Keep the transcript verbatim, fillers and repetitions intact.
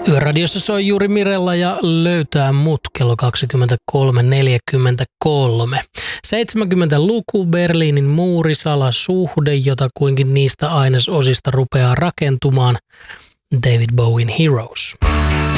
Yöradiossa soi juuri Mirella ja löytää mut kello kaksikymmentäkolme neljäkymmentäkolme. seitsemänkymmentäluku, Berliinin muuri, salasuhde, jota kuinkin niistä ainesosista rupeaa rakentumaan. David Bowien Heroes.